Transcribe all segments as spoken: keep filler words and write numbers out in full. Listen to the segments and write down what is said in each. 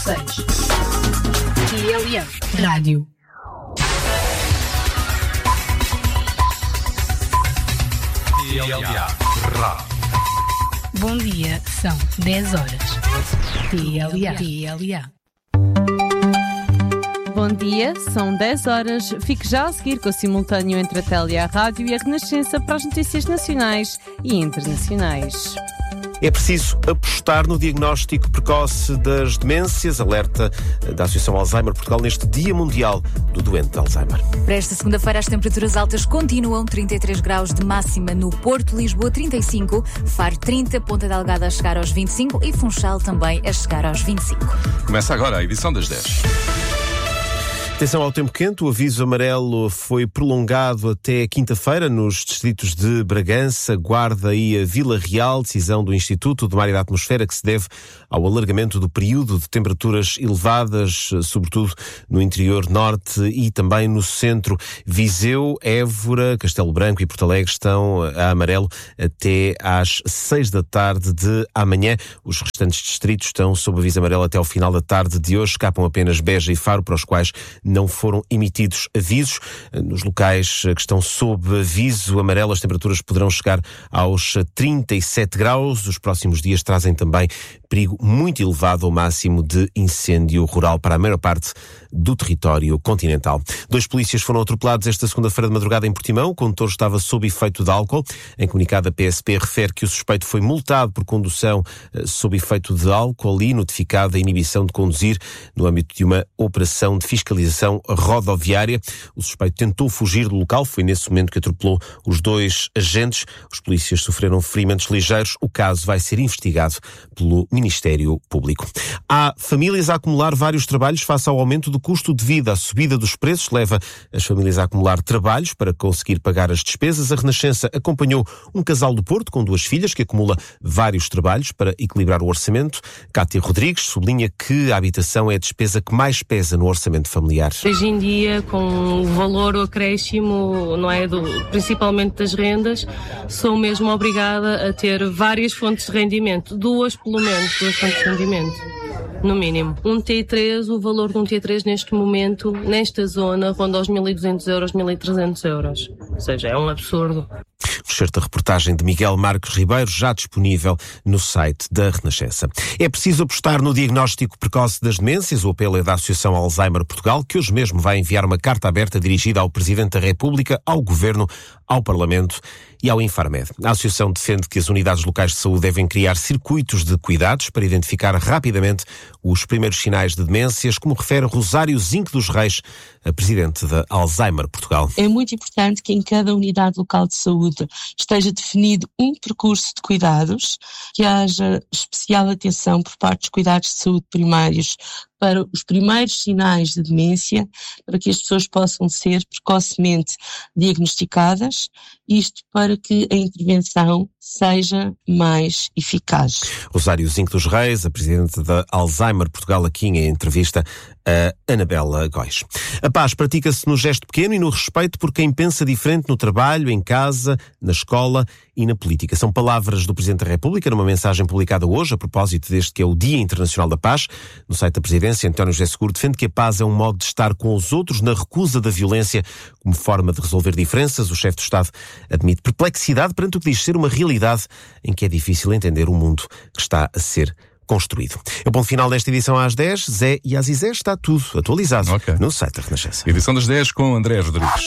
seis. T L M Rádio. T L A Rádio. Bom dia, são dez horas. T L A. T L A. Bom dia, são dez horas. Fique já a seguir com o simultâneo entre a T L A Rádio e a Renascença para as notícias nacionais e internacionais. É preciso apostar no diagnóstico precoce das demências, alerta da Associação Alzheimer Portugal neste Dia Mundial do Doente de Alzheimer. Para esta segunda-feira as temperaturas altas continuam, trinta e três graus de máxima no Porto, Lisboa trinta e cinco, Faro trinta, Ponta Delgada a chegar aos vinte e cinco e Funchal também a chegar aos vinte e cinco. Começa agora a edição das dez. Atenção ao tempo quente, o aviso amarelo foi prolongado até quinta-feira nos distritos de Bragança, Guarda e Vila Real, decisão do Instituto do Mar e da Atmosfera que se deve ao alargamento do período de temperaturas elevadas, sobretudo no interior norte e também no centro. Viseu, Évora, Castelo Branco e Porto Alegre estão a amarelo até às seis da tarde de amanhã. Os restantes distritos estão sob aviso amarelo até ao final da tarde de hoje. Escapam apenas Beja e Faro, para os quais não foram emitidos avisos. Nos locais que estão sob aviso amarelo, as temperaturas poderão chegar aos trinta e sete graus. Os próximos dias trazem também perigo muito elevado ao máximo de incêndio rural para a maior parte do território continental. Dois polícias foram atropelados esta segunda-feira de madrugada em Portimão. O condutor estava sob efeito de álcool. Em comunicado, a P S P refere que o suspeito foi multado por condução sob efeito de álcool e notificado a inibição de conduzir no âmbito de uma operação de fiscalização rodoviária. O suspeito tentou fugir do local. Foi nesse momento que atropelou os dois agentes. Os polícias sofreram ferimentos ligeiros. O caso vai ser investigado pelo Ministério Público. Há famílias a acumular vários trabalhos face ao aumento do custo de vida. A subida dos preços leva as famílias a acumular trabalhos para conseguir pagar as despesas. A Renascença acompanhou um casal do Porto com duas filhas que acumula vários trabalhos para equilibrar o orçamento. Cátia Rodrigues sublinha que a habitação é a despesa que mais pesa no orçamento familiar. Hoje em dia, com o valor, o acréscimo, não é, do, principalmente das rendas, sou mesmo obrigada a ter várias fontes de rendimento, duas pelo menos, duas fontes de rendimento, no mínimo. Um T três, o valor de um T três neste momento, nesta zona, ronda aos mil e duzentos euros, mil e trezentos euros. Ou seja, é um absurdo. Um certo da reportagem de Miguel Marques Ribeiro, já disponível no site da Renascença. É preciso apostar no diagnóstico precoce das demências. O apelo é da Associação Alzheimer Portugal, que hoje mesmo vai enviar uma carta aberta dirigida ao Presidente da República, ao Governo, ao Parlamento e ao Infarmed. A Associação defende que as unidades locais de saúde devem criar circuitos de cuidados para identificar rapidamente os primeiros sinais de demências, como refere Rosário Zinco dos Reis, a Presidente da Alzheimer Portugal. É muito importante que em cada unidade local de saúde esteja definido um percurso de cuidados, que haja especial atenção por parte dos cuidados de saúde primários para os primeiros sinais de demência, para que as pessoas possam ser precocemente diagnosticadas, isto para que a intervenção seja mais eficaz. Rosário Zinco dos Reis, a Presidente da Alzheimer Portugal, aqui em entrevista a Anabela Góis. A paz pratica-se no gesto pequeno e no respeito por quem pensa diferente no trabalho, em casa, na escola e na política. São palavras do Presidente da República numa mensagem publicada hoje a propósito deste que é o Dia Internacional da Paz. No site da Presidência, António José Seguro defende que a paz é um modo de estar com os outros na recusa da violência como forma de resolver diferenças. O chefe do Estado admite perplexidade perante o que diz ser uma realidade em que é difícil entender o mundo que está a ser construído. É o ponto final desta edição às dez. Zé e Azizé, está tudo atualizado okay. no site da Renascença. Edição das dez com André Rodrigues.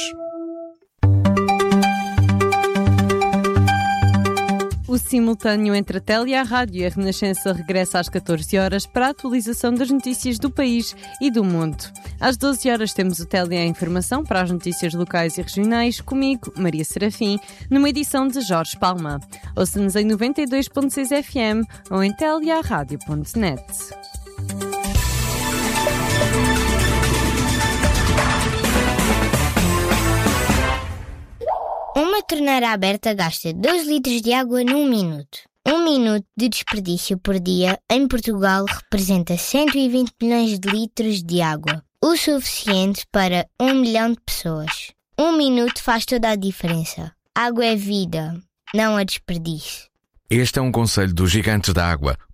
O simultâneo entre a T L A Rádio e a Renascença regressa às catorze horas para a atualização das notícias do país e do mundo. Às doze horas temos o T L A Informação para as notícias locais e regionais, comigo, Maria Serafim, numa edição de Jorge Palma. Ouça-nos em noventa e dois ponto seis F M ou em T L A rádio ponto net. Uma torneira aberta gasta dois litros de água num minuto. Um minuto de desperdício por dia em Portugal representa cento e vinte milhões de litros de água, o suficiente para um milhão de pessoas. Um minuto faz toda a diferença. Água é vida, não a desperdício. Este é um conselho dos Gigantes da Água,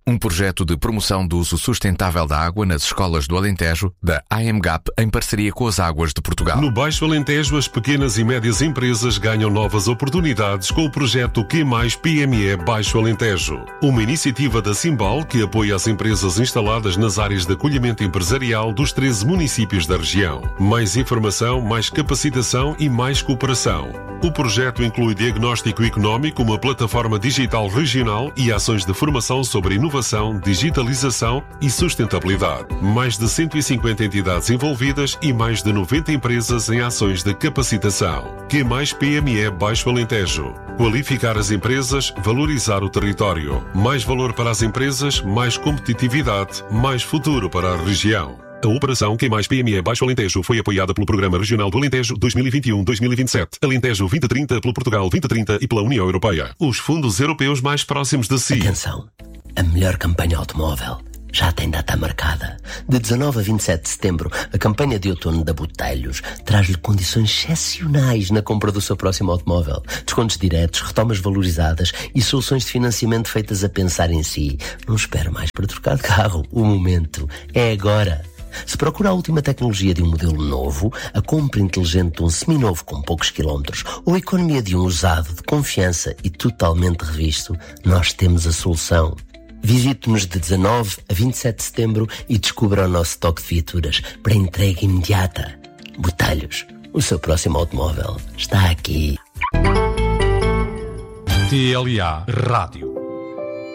Um projeto de promoção do uso sustentável da água nas escolas do Alentejo, da A M G A P, em parceria com as Águas de Portugal. No Baixo Alentejo, as pequenas e médias empresas ganham novas oportunidades com o projeto Q mais P M E Baixo Alentejo. Uma iniciativa da Simbal que apoia as empresas instaladas nas áreas de acolhimento empresarial dos treze municípios da região. Mais informação, mais capacitação e mais cooperação. O projeto inclui diagnóstico económico, uma plataforma digital regional e ações de formação sobre inovação, digitalização e sustentabilidade. Mais de cento e cinquenta entidades envolvidas e mais de noventa empresas em ações de capacitação. Q mais P M E Baixo Alentejo. Qualificar as empresas, valorizar o território. Mais valor para as empresas, mais competitividade, mais futuro para a região. A operação Q mais P M E Baixo Alentejo foi apoiada pelo Programa Regional do Alentejo dois mil e vinte e um a dois mil e vinte e sete, Alentejo vinte trinta pelo Portugal vinte trinta e pela União Europeia. Os fundos europeus mais próximos de si. Atenção, a melhor campanha automóvel já tem data marcada. De dezanove a vinte e sete de setembro, a campanha de outono da Botelhos traz-lhe condições excepcionais na compra do seu próximo automóvel. Descontos diretos, retomas valorizadas e soluções de financiamento feitas a pensar em si. Não espere mais para trocar de carro. O momento é agora. Se procura a última tecnologia de um modelo novo, a compra inteligente de um seminovo com poucos quilómetros ou a economia de um usado de confiança e totalmente revisto, nós temos a solução. Visite-nos de dezanove a vinte e sete de setembro e descubra o nosso toque de viaturas para entrega imediata. Botelhos, o seu próximo automóvel está aqui. T L A Rádio.